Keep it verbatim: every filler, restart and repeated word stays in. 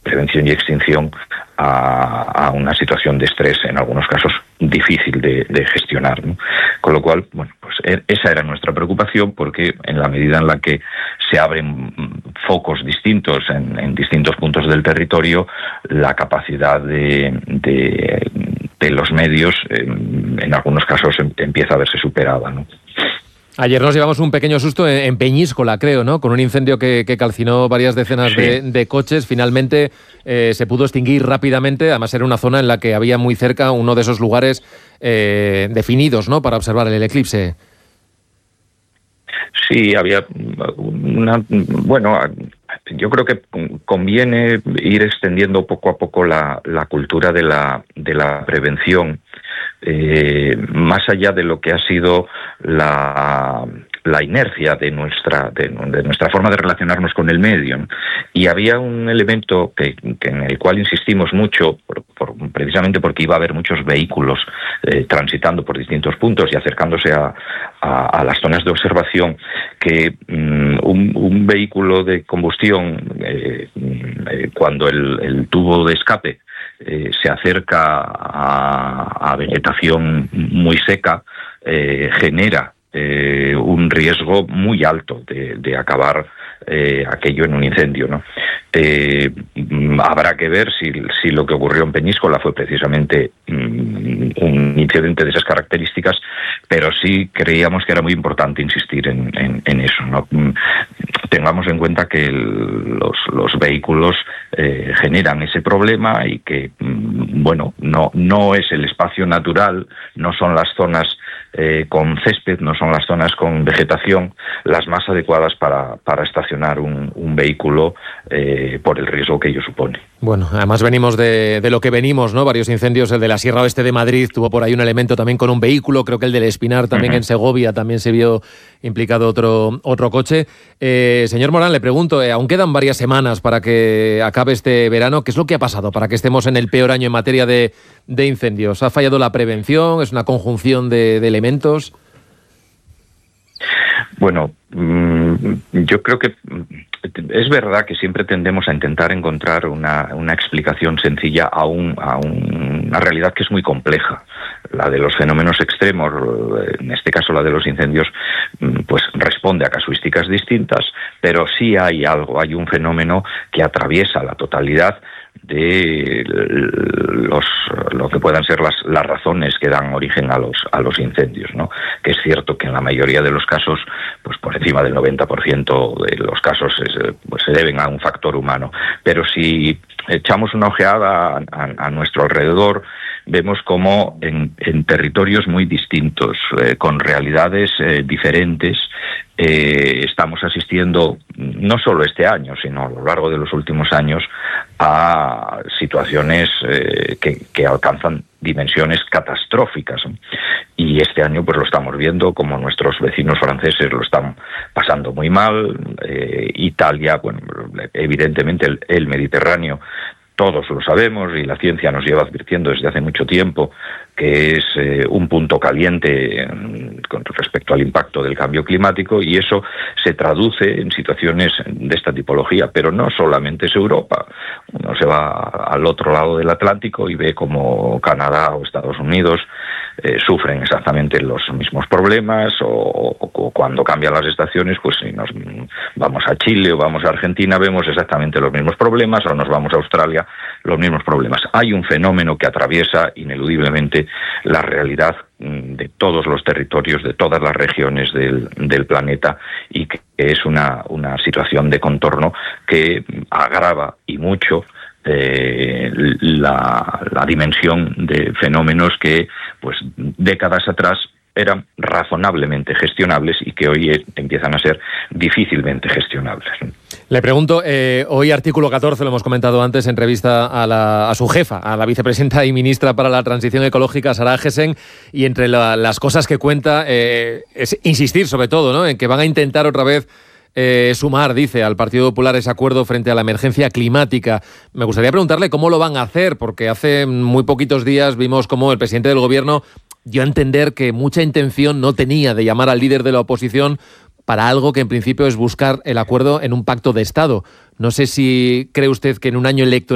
prevención y extinción a, a una situación de estrés, en algunos casos difícil de, de gestionar, ¿no? Con lo cual, bueno, pues esa era nuestra preocupación, porque en la medida en la que se abren focos distintos en, en distintos puntos del territorio, la capacidad de, de, de los medios en, en algunos casos empieza a verse superada, ¿no? Ayer nos llevamos un pequeño susto en Peñíscola, creo, ¿no? Con un incendio que, que calcinó varias decenas sí. de, de coches. Finalmente eh, se pudo extinguir rápidamente. Además era una zona en la que había muy cerca uno de esos lugares eh, definidos, ¿no? Para observar el eclipse. Sí, había una... Bueno, yo creo que conviene ir extendiendo poco a poco la, la cultura de la, de la prevención, eh, más allá de lo que ha sido la, la inercia de nuestra, de, de nuestra forma de relacionarnos con el medio, ¿no? Y había un elemento que, que en el cual insistimos mucho, por, por, precisamente porque iba a haber muchos vehículos eh, transitando por distintos puntos y acercándose a, a, a las zonas de observación, que um, un, un vehículo de combustión, eh, eh, cuando el, el tubo de escape eh, se acerca a, a vegetación muy seca, eh, genera eh, un riesgo muy alto de, de acabar eh, aquello en un incendio, ¿no? Eh, habrá que ver si, si lo que ocurrió en Peñíscola fue precisamente um, un incidente de esas características, pero sí creíamos que era muy importante insistir en, en, en eso, ¿no? Tengamos en cuenta que el, los, los vehículos eh, generan ese problema y que, bueno, no, no es el espacio natural, no son las zonas eh, con césped, no son las zonas con vegetación las más adecuadas para, para estacionar un, un vehículo eh, por el riesgo que ello supone. Bueno, además venimos de, de lo que venimos, ¿no? Varios incendios, el de la Sierra Oeste de Madrid tuvo por ahí un elemento también con un vehículo, creo que el del Espinar también uh-huh. en Segovia también se vio implicado otro, otro coche. Eh, señor Morán, le pregunto, eh, aún quedan varias semanas para que acabe este verano, ¿qué es lo que ha pasado para que estemos en el peor año en materia de, de incendios? ¿Ha fallado la prevención? ¿Es una conjunción de, de elementos? Bueno, yo creo que es verdad que siempre tendemos a intentar encontrar una, una explicación sencilla a, un, a un, una realidad que es muy compleja. La de los fenómenos extremos, en este caso la de los incendios, pues responde a casuísticas distintas, pero sí hay algo, hay un fenómeno que atraviesa la totalidad de los lo que puedan ser las, las razones que dan origen a los a los incendios, ¿no? Que es cierto que en la mayoría de los casos, pues por encima del noventa por ciento de los casos es, pues se deben a un factor humano, pero si echamos una ojeada a, a, a nuestro alrededor, vemos como en, en territorios muy distintos, eh, con realidades eh, diferentes, eh, estamos asistiendo, no solo este año, sino a lo largo de los últimos años, a situaciones eh, que, que alcanzan dimensiones catastróficas. Y este año pues lo estamos viendo como nuestros vecinos franceses lo están pasando muy mal. Eh, Italia, bueno, evidentemente el, el Mediterráneo, todos lo sabemos y la ciencia nos lleva advirtiendo desde hace mucho tiempo que es eh, un punto caliente eh, con respecto al impacto del cambio climático, y eso se traduce en situaciones de esta tipología, pero no solamente es Europa. Uno se va al otro lado del Atlántico y ve como Canadá o Estados Unidos eh, sufren exactamente los mismos problemas, o, o cuando cambian las estaciones, pues si nos vamos a Chile o vamos a Argentina vemos exactamente los mismos problemas, o nos vamos a Australia, los mismos problemas. Hay un fenómeno que atraviesa ineludiblemente la realidad de todos los territorios, de todas las regiones del, del planeta, y que es una, una situación de contorno que agrava y mucho eh, la, la dimensión de fenómenos que pues décadas atrás eran razonablemente gestionables y que hoy empiezan a ser difícilmente gestionables. Le pregunto, eh, hoy artículo catorce, lo hemos comentado antes, entrevista a, la, a su jefa, a la vicepresidenta y ministra para la Transición Ecológica, Sara Agesen, y entre la, las cosas que cuenta eh, es insistir sobre todo, ¿no?, en que van a intentar otra vez eh, sumar, dice, al Partido Popular ese acuerdo frente a la emergencia climática. Me gustaría preguntarle cómo lo van a hacer, porque hace muy poquitos días vimos cómo el presidente del Gobierno dio a entender que mucha intención no tenía de llamar al líder de la oposición para algo que en principio es buscar el acuerdo en un pacto de Estado. No sé si cree usted que en un año electoral